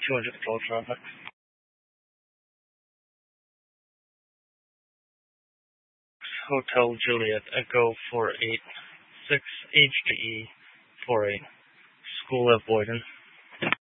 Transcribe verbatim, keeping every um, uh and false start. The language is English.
two hundred control traffic. Hotel Juliet, Echo four eight six H G E four eight, School of Boyden.